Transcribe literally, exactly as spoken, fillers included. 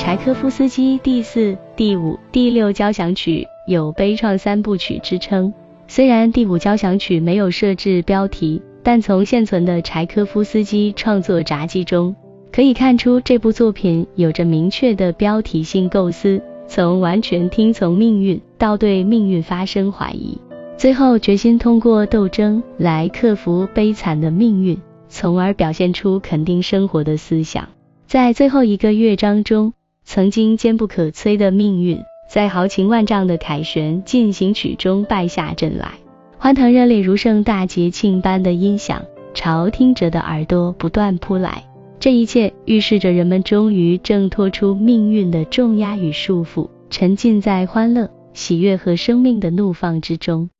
柴可夫斯基第四、第五、第六交响曲有悲怆三部曲之称。虽然第五交响曲没有设置标题，但从现存的柴可夫斯基创作札记中可以看出，这部作品有着明确的标题性构思，从完全听从命运到对命运发生怀疑，最后决心通过斗争来克服悲惨的命运，从而表现出肯定生活的思想。在最后一个乐章中，曾经坚不可摧的命运在豪情万丈的凯旋进行曲中败下阵来，欢腾热烈如盛大节庆般的音响朝听者的耳朵不断扑来，这一切预示着人们终于挣脱出命运的重压与束缚，沉浸在欢乐、喜悦和生命的怒放之中。